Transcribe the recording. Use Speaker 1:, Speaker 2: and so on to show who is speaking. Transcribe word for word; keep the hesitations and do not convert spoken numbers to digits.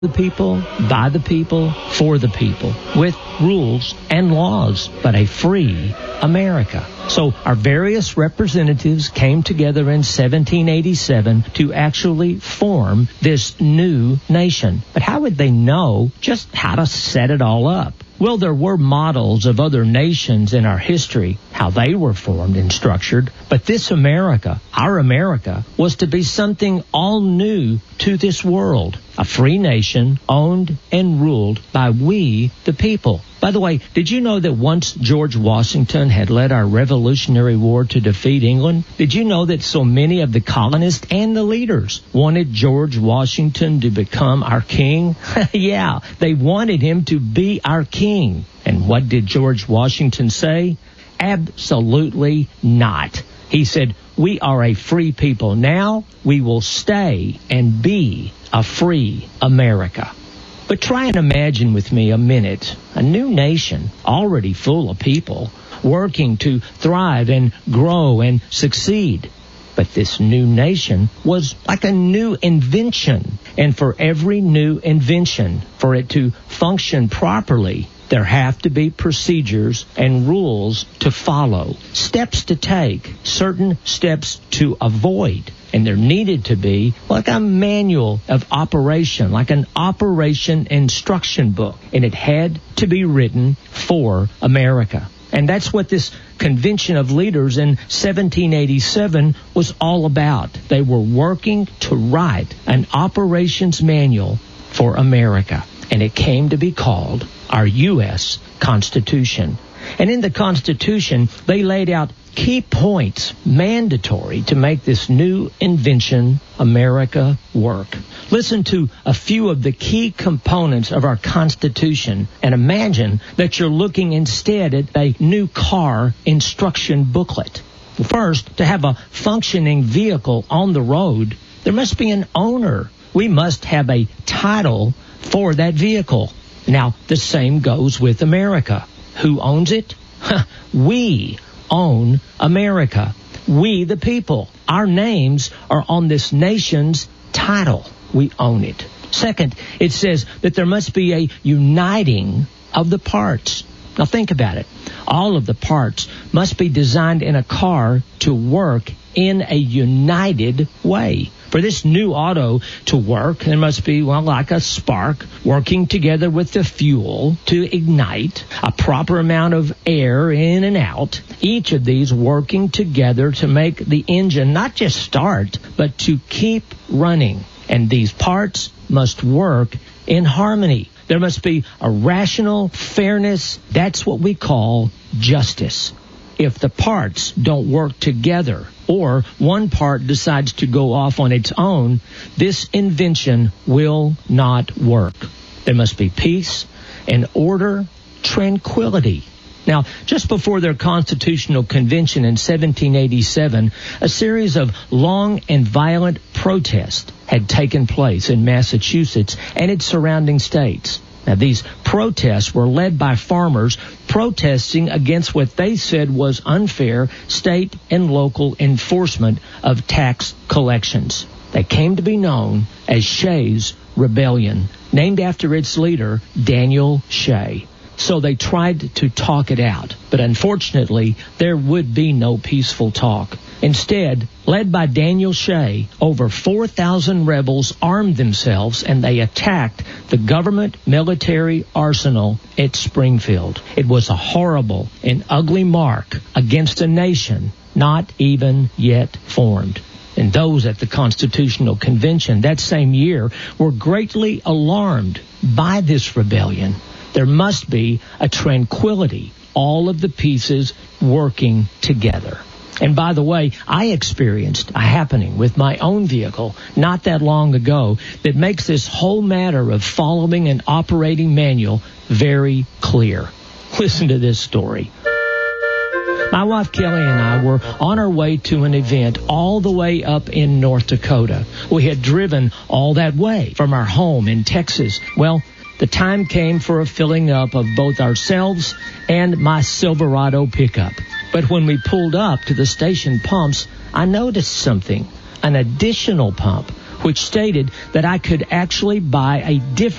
Speaker 1: the people, by the people, for the people, with rules and laws, but a free America. So our various representatives came together in seventeen eighty-seven to actually form this new nation. But how would they know just how to set it all up? Well, there were models of other nations in our history, how they were formed and structured, but this America, our America, was to be something all new to this world. A free nation owned and ruled by we, the people. By the way, did you know that once George Washington had led our Revolutionary War to defeat England? Did you know that so many of the colonists and the leaders wanted George Washington to become our king? Yeah, they wanted him to be our king. And what did George Washington say? Absolutely not. He said, we are a free people. Now we will stay and be a free America. But try and imagine with me a minute, a new nation already full of people working to thrive and grow and succeed. But this new nation was like a new invention. And for every new invention, for it to function properly, there have to be procedures and rules to follow, steps to take, certain steps to avoid. And there needed to be like a manual of operation, like an operation instruction book. And it had to be written for America. And that's what this Convention of Leaders in seventeen eighty-seven was all about. They were working to write an operations manual for America. And it came to be called our U S Constitution. And in the Constitution, they laid out key points mandatory to make this new invention, America, work. Listen to a few of the key components of our Constitution and imagine that you're looking instead at a new car instruction booklet. First, to have a functioning vehicle on the road, there must be an owner. We must have a title for that vehicle. Now, the same goes with America. Who owns it? We own America. We, the people. Our names are on this nation's title. We own it. Second, it says that there must be a uniting of the parts. Now think about it. All of the parts must be designed in a car to work in a united way. For this new auto to work, there must be, well, like a spark working together with the fuel to ignite, a proper amount of air in and out, each of these working together to make the engine not just start, but to keep running. And these parts must work in harmony. There must be a rational fairness. That's what we call justice. If the parts don't work together or one part decides to go off on its own, this invention will not work. There must be peace and order, tranquility. Now, just before their constitutional convention in seventeen eighty-seven, a series of long and violent protests had taken place in Massachusetts and its surrounding states. Now, these protests were led by farmers protesting against what they said was unfair state and local enforcement of tax collections. They came to be known as Shays' Rebellion, named after its leader, Daniel Shay. So they tried to talk it out, but unfortunately, there would be no peaceful talk. Instead, led by Daniel Shay, over four thousand rebels armed themselves and they attacked the government military arsenal at Springfield. It was a horrible and ugly mark against a nation not even yet formed. And those at the Constitutional Convention that same year were greatly alarmed by this rebellion. There must be a tranquility, all of the pieces working together. And by the way, I experienced a happening with my own vehicle not that long ago that makes this whole matter of following an operating manual very clear. Listen to this story. My wife Kelly and I were on our way to an event all the way up in North Dakota. We had driven all that way from our home in Texas. Well, the time came for a filling up of both ourselves and my Silverado pickup. But when we pulled up to the station pumps, I noticed something, an additional pump which stated that I could actually buy a different